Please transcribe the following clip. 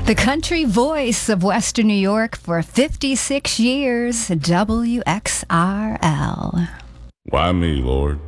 The country voice of Western New York for 56 years, WXRL. Why me, Lord?